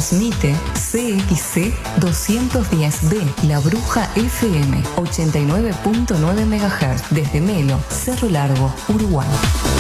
Transmite CXC 210B, La Bruja FM, 89.9 MHz, desde Melo, Cerro Largo, Uruguay.